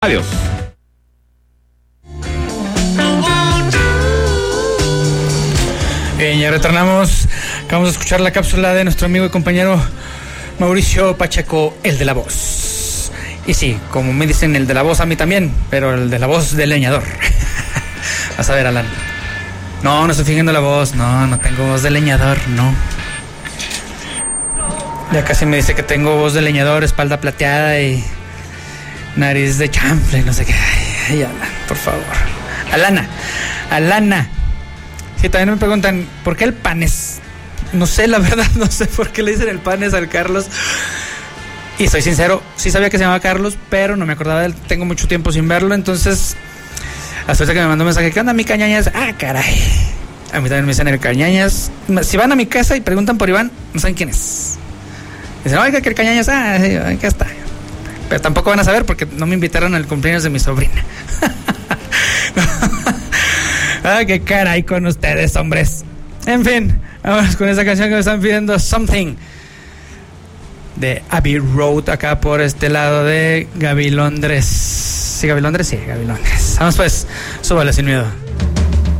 Adiós. Bien, ya retornamos. Acabamos de escuchar la cápsula de nuestro amigo y compañero Mauricio Pacheco, el de la voz. Y sí, como me dicen el de la voz a mí también, pero el de la voz del leñador. Vas a ver, Alan. No estoy fingiendo la voz, no tengo voz de leñador, no. Ya casi me dice que tengo voz de leñador, espalda plateada y nariz de chanfle, no sé qué. Ay, Alan, por favor. Alana. Sí, también me preguntan, ¿por qué el Panes? No sé, la verdad, no sé por qué le dicen el Panes al Carlos. Y soy sincero, sí sabía que se llamaba Carlos, pero no me acordaba de él. Tengo mucho tiempo sin verlo, entonces hasta ahorita que me mandó un mensaje, ¿qué onda, mi Cañañas? Ah, caray. A mí también me dicen el Cañañas. Si van a mi casa y preguntan por Iván, no saben quién es. Dicen, oiga, que el Cañañas, sí, acá está. Pero tampoco van a saber porque no me invitaron al cumpleaños de mi sobrina. Ah, qué caray con ustedes, hombres. En fin, vamos con esa canción que me están pidiendo, Something, de Abbey Road, acá por este lado de Gaby Londres. ¿Sí, Gaby Londres? Sí, Gaby Londres. Vamos pues, súbale sin miedo.